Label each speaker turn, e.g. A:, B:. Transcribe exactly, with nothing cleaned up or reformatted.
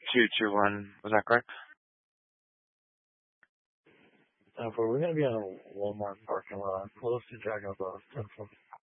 A: Two two one. Was that correct?
B: Uh, we're going to be on a Walmart parking lot close to Dragon Ball.